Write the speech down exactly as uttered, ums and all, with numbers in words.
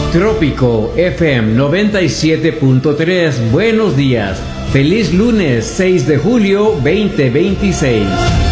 Trópico F M noventa y siete punto tres. Buenos días. Feliz lunes seis de julio veinte veintiséis.